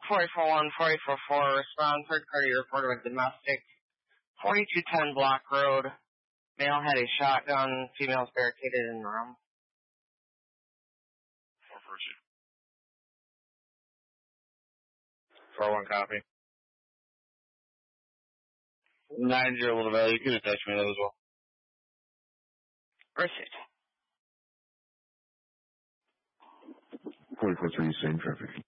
441, 444, respond, third party reporter with domestic, 4210 Block Road. Male had a shotgun, female's barricaded in the room. 441 copy. 90 Little Valley, you can attach me to that as well. Received. 44-3, same traffic.